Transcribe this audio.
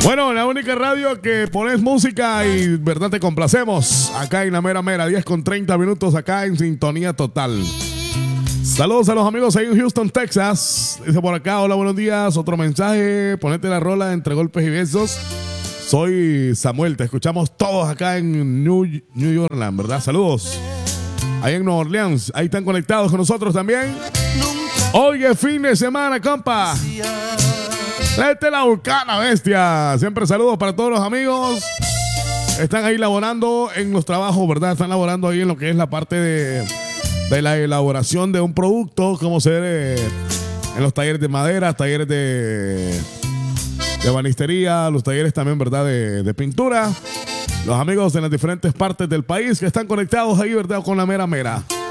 Bueno, la única radio que pones música y verdad te complacemos. Acá en la mera mera, 10:30 acá en sintonía total. Saludos a los amigos ahí en Houston, Texas. Dice por acá, hola, buenos días. Otro mensaje, ponete la rola entre golpes y besos. Soy Samuel, te escuchamos todos acá en New Orleans, ¿verdad? Saludos. Ahí en Nueva Orleans, ahí están conectados con nosotros también. Hoy es fin de semana, compa. Tráete la Vulcana, bestia. Siempre saludos para todos los amigos. Están ahí laborando en los trabajos, ¿verdad? Están laborando ahí en lo que es la parte de la elaboración de un producto, como se ve en los talleres de madera, talleres de banistería, los talleres también, ¿verdad? De pintura. Los amigos de las diferentes partes del país que están conectados ahí, ¿verdad? Con la mera mera.